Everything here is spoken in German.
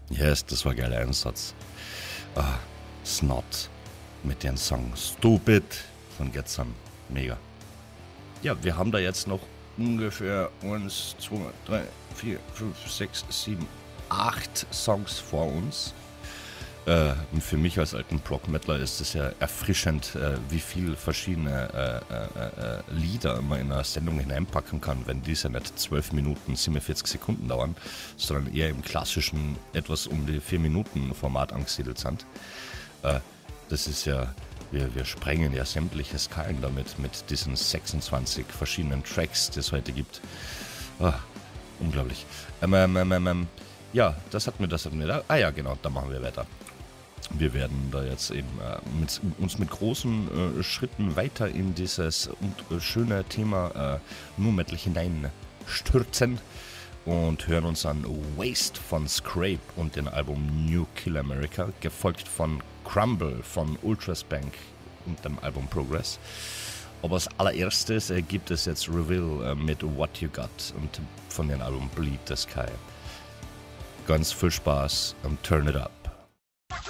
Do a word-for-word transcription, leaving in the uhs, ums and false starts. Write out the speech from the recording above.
Yes, das war ein geiler Einsatz. Ah, Snot mit dem Song Stupid von Get Some. Mega. Ja, wir haben da jetzt noch ungefähr eins, zwei, drei, vier, fünf, sechs, sieben, acht Songs vor uns. Äh, für mich als alten Prog-Metaler ist es ja erfrischend, äh, wie viel verschiedene äh, äh, äh, Lieder man in eine Sendung hineinpacken kann, wenn diese nicht zwölf Minuten, siebenundvierzig Sekunden dauern, sondern eher im klassischen etwas um die vier Minuten Format angesiedelt sind. Äh, das ist ja, wir, wir sprengen ja sämtliche Skalen damit, mit diesen sechsundzwanzig verschiedenen Tracks, die es heute gibt. Ah, unglaublich. Ähm, ähm, ähm, ähm, ja, das hatten wir, das hatten wir da. Ah ja, genau, da machen wir weiter. Wir werden da jetzt eben äh, mit, uns mit großen äh, Schritten weiter in dieses äh, schöne Thema äh, Nu Metal hineinstürzen und hören uns an Waste von Scrape und dem Album New Kill America, gefolgt von Crumble von Ultraspank und dem Album Progress. Aber als allererstes äh, gibt es jetzt Reveal äh, mit What You Got und von dem Album Bleed the Sky. Ganz viel Spaß und Turn It Up.